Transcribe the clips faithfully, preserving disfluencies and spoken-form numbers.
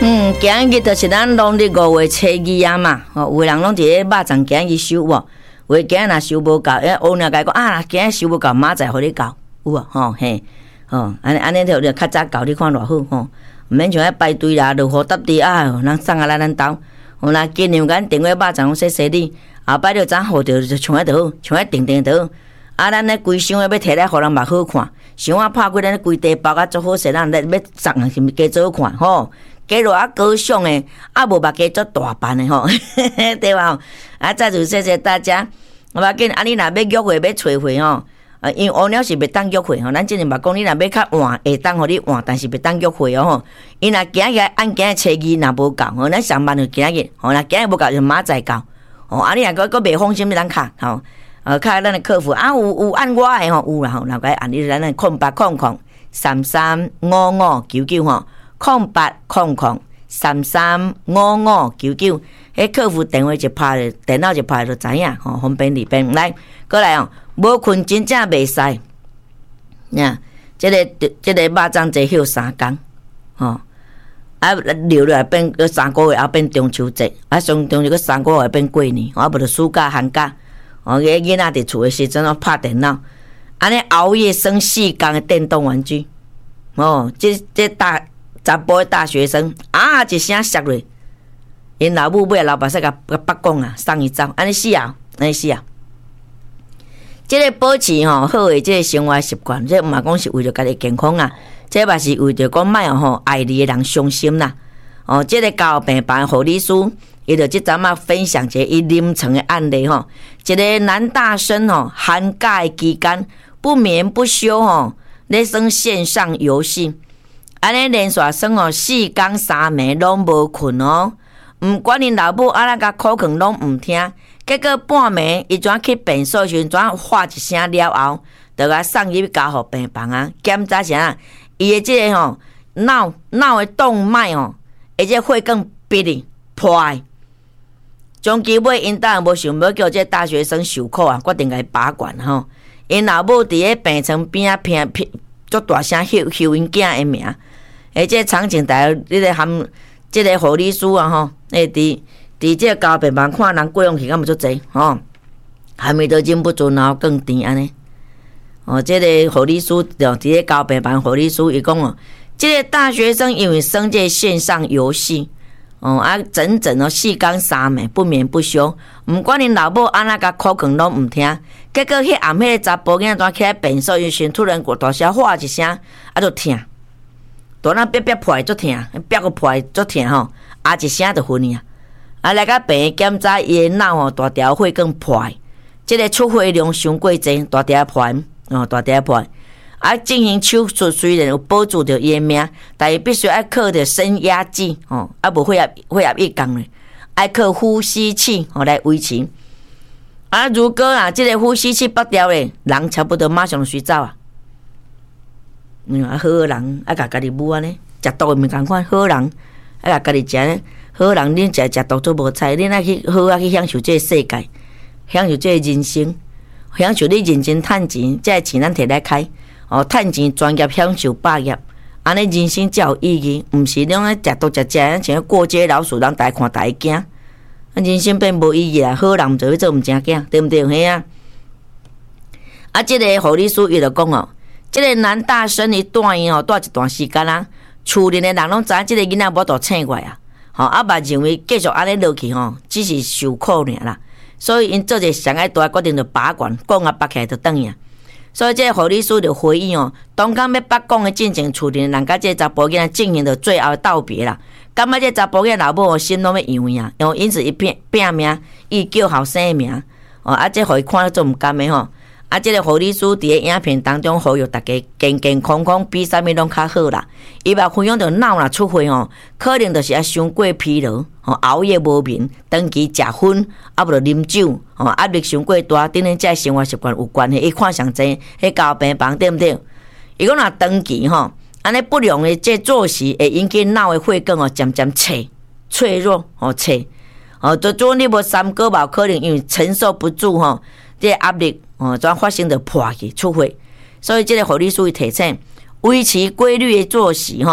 嗯，今日就是咱农历五月初二啊嘛，吼，有人拢伫咧肉粽今日收无，有诶今日若收无够，诶，乌鸟甲讲啊，今日收无够，明仔互你交，有无？吼嘿，吼，安尼安尼就就较早交，你看偌好吼，毋免像迄排队啦，落雨搭地啊，人送啊来咱兜，吼，若今年咱订个肉粽拢说说你，后摆就早好着就像迄就好，像迄定定就好，啊，咱咧规箱诶要摕来互人嘛好看，想啊拍几咱规地包啊足好势，咱来要送啊是毋是加做好看吼？加落啊高尚诶，啊无嘛加做大办诶吼，对吧？啊，再就谢谢大家。我要紧，啊，你若要约会要找会吼，啊，因为乌鸟是袂当约会吼，咱即阵嘛讲，你若要较晚，会当互你晚，但是袂当约会哦吼。因若今日按今日初二若无够，吼，咱上班就今日，吼，若今日无够就明仔够，吼，啊，你若个个袂放心，你咱卡吼，呃，卡咱诶客服啊，有有按我诶吼，有啦吼，若个按你咱诶空八空空三三五五九九吼。空八空空三三五五九九，迄客服电话一拍，电脑一拍就知影吼，方便利便。来，过来哦，无困真正袂使。呀，即个即个肉粽节休三工，吼，啊留落来变个三个月，后变中秋节，啊上中秋个三个月变过年，啊无就暑假寒假，哦，个囡仔伫厝诶时阵哦拍电脑，安尼熬夜耍四工诶电动玩具，哦，即即大。查甫的大学生啊，一声摔落，因老母尾老爸说甲甲北讲啊，送伊走，安尼死啊，安尼死啊。即个保持吼好诶，即个生活习惯，这毋嘛讲是为着家己健康啊，这嘛是为着讲莫哦吼爱你诶人伤心啦。哦，即个交病班护理师，伊就即阵仔分享一个伊临床诶案例吼，一个男大生吼寒假诶期间不眠不休吼，咧耍线上游戏。安尼连续耍哦四工三暝拢无困哦，毋管因老母安怎甲苦劝拢毋听，结果半暝伊怎去便所时阵怎喊一声了后，就甲送入家护病房啊，检查啥？伊的即个吼脑脑的动脉吼，而且血管闭哩破，终其尾因当然无想要叫这大学生受苦啊，决定甲伊拔管吼。因老母伫咧病床边啊，拼拼足大声吼吼因囝的名。诶，即个场景大家，你咧含即个护理师啊吼，诶，伫伫即个交病房看人过用去，敢无足济吼，还没得忍不住然后更甜安尼。哦，即个护理师就伫咧交病房，护理师伊讲哦，即个大学生因为耍这线上游戏，哦啊，整整哦四工三暝不眠不休，毋管因老母安怎甲苦劝拢毋听，结果迄暗迄个查甫囝怎起来便所，伊先突然大声喊一声，啊就疼。大人憋憋破足疼，憋个破足疼吼，啊一声就昏去啊！啊来甲病院检查，伊诶脑吼大条血管破，即个出血量伤过济，大条破哦，大条破。啊进行手术虽然有保住着伊诶命，但伊必须爱靠着升压剂哦，啊无血压血压一降咧，爱靠呼吸器哦来维持。啊如果啊即个呼吸器拔掉咧，人差不多马上就睡走啊！嗯，啊，好人啊，甲家己母安尼，食毒毋共款，好人啊，甲家己食呢，好人恁食食毒都无菜，恁爱去好啊去享受这个世界，享受这个人生，享受你认真趁钱，这钱咱摕来开，哦，趁钱专业享受百业，安尼人生才有意义，毋是拢爱食毒食食，像过街老鼠，人大看大惊，人生变无意义啊！好人毋做，做毋正经，对毋对？嘿啊！啊，即个护理师伊就讲哦。即个男大生伊带伊吼带一段时间啊，厝里的人拢知即个囡仔无度醒过来啊，吼啊嘛认为继续安尼落去吼，只是受苦尔啦，所以因做者上爱大决定就拔管，讲啊拔起来就转去啊。所以即个护理师就回应哦，当讲要拔管的进前，厝里的人甲即个查甫囡仔进行着最后道别啦。感觉即查甫囡老母心拢要扬去啊，因因此伊拼拼命，伊叫后生的名，哦啊，即互伊看了做毋甘的吼。啊！即个护理师伫咧影片当中呼吁大家健健康康，比啥物拢较好啦。伊嘛分享着脑若出血吼，可能就是啊伤过疲劳，吼熬夜无眠，长期食薰，啊无着啉酒，吼压力伤过大，等等这生活习惯有关系。伊看上济，迄交病房对毋对？伊讲若长期吼，安尼不良的这作息会引起脑的血管哦渐渐脆脆弱，吼脆，哦，就做你无三个无可能，因为承受不住吼，这压力。哦，怎发生着破去出血，所以这个护理师提醒，维持规律的作息吼，啊，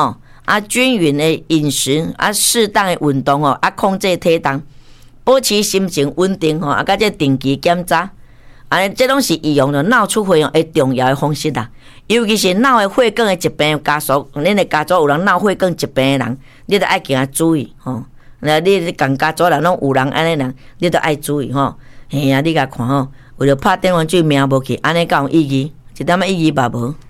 啊，均匀的饮食，啊，适当的运动哦，啊，控制体重，保持心情稳定吼，啊，甲这定期检查，安尼这拢是预防着脑出血的重要的方式啦。尤其是脑的血管的疾病家属，恁的家族有人脑血管疾病的人，你都爱惊注意吼。那你共家族人拢有人安尼人，你都爱注意吼。嘿啊，你甲看吼，为着拍电玩具命无去，安尼敢有意义？一点仔意义嘛无。